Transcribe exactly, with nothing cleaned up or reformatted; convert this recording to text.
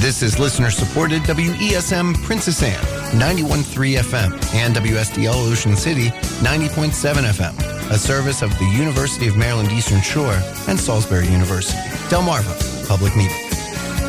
This is listener-supported W E S M Princess Anne, ninety-one point three F M, and W S D L Ocean City, ninety point seven F M, a service of the University of Maryland Eastern Shore and Salisbury University. Delmarva Public Media.